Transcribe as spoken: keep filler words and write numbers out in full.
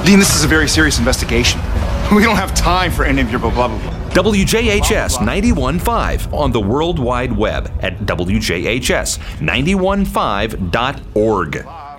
Dean, this is a very serious investigation. We don't have time for any of your blah, blah, blah, blah. W J H S ninety-one point five on the World Wide Web at W J H S nine one five dot org.